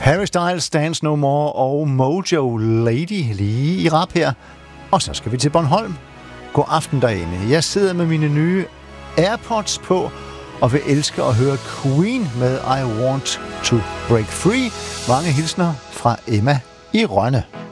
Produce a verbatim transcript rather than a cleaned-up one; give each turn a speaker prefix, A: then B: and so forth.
A: Harry Styles, Dance No More og Mojo Lady lige i rap her. Og så skal vi til Bornholm. God aften derinde. Jeg sidder med mine nye AirPods på og vil elske at høre Queen med I Want To Break Free. Mange hilsner fra Emma i Rønne.